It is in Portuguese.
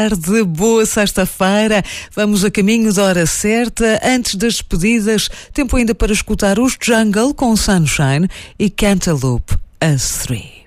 tarde, boa sexta-feira. Vamos a caminho da hora certa. Antes das despedidas, tempo ainda para escutar os Jungle com Sunshine e Cantaloupe, Us Three.